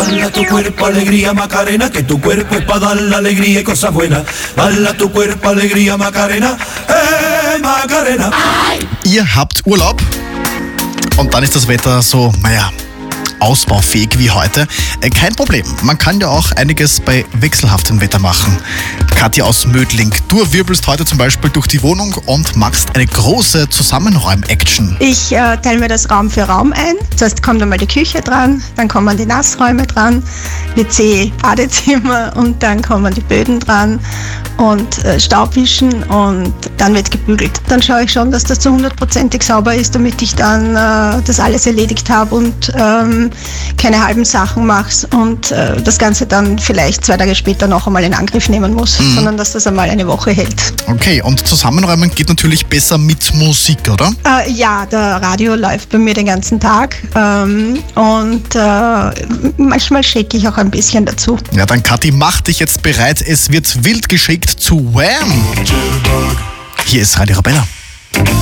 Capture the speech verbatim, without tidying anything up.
Bala tu cuerpo, alegría, Macarena, que tu cuerpo es para dar la alegría y cosas buenas. Bala tu cuerpo, alegría, Macarena, eh, Macarena. Ihr habt Urlaub und dann ist das Wetter so, naja, ausbaufähig wie heute. Äh, kein Problem, man kann ja auch einiges bei wechselhaftem Wetter machen. Katja aus Mödling, du wirbelst heute zum Beispiel durch die Wohnung und machst eine große Zusammenräum-Action. Ich äh, teile mir das Raum für Raum ein. Zuerst kommt einmal die Küche dran, dann kommen die Nassräume dran, W C, Badezimmer und dann kommen die Böden dran und äh, Staubwischen und dann wird gebügelt. Dann schaue ich schon, dass das zu hundertprozentig sauber ist, damit ich dann äh, das alles erledigt habe und ähm, keine halben Sachen mache und äh, das Ganze dann vielleicht zwei Tage später noch einmal in Angriff nehmen muss, mhm. sondern dass das einmal eine Woche hält. Okay, und Zusammenräumen geht natürlich besser mit Musik, oder? Äh, ja, der Radio läuft bei mir den ganzen Tag ähm, und äh, manchmal schicke ich auch ein bisschen dazu. Ja, dann Kathi, mach dich jetzt bereit. Es wird wild geschickt zu Wham! Hier ist Radio Arabella.